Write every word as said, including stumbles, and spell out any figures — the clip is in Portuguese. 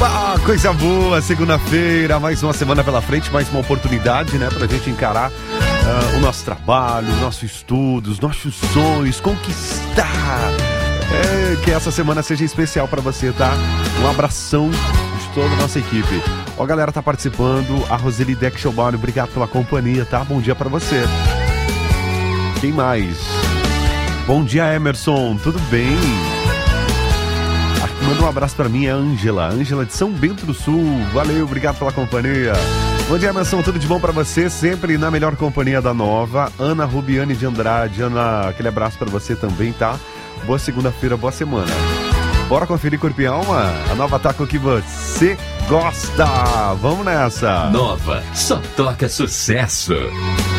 Ah, coisa boa, segunda-feira, mais uma semana pela frente, mais uma oportunidade, né, pra gente encarar uh, o nosso trabalho, nossos estudos, nossos sonhos, conquistar. É, que essa semana seja especial pra você, tá? Um abração de toda a nossa equipe. Ó, a galera tá participando, a Roseli Deck-Schobano, obrigado pela companhia, tá? Bom dia pra você. Quem mais? Bom dia, Emerson, tudo bem? Manda um abraço pra mim, é a Ângela, Ângela de São Bento do Sul. Valeu, obrigado pela companhia. Bom dia, Emerson, tudo de bom pra você? Sempre na melhor companhia da Nova. Ana Rubiane de Andrade. Ana, aquele abraço pra você também, tá? Boa segunda-feira, boa semana. Bora conferir Corpo e Alma? A Nova tá com o que você gosta. Vamos nessa. Nova, só toca sucesso.